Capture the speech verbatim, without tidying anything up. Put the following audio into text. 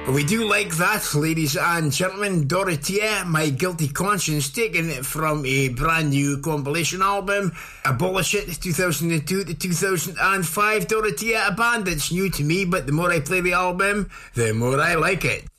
We do like that, ladies and gentlemen. Dorothea, My Guilty Conscience, taken from a brand new compilation album, Abolish It, two thousand two to two thousand five. Dorothea, a band that's new to me, but the more I play the album, the more I like it.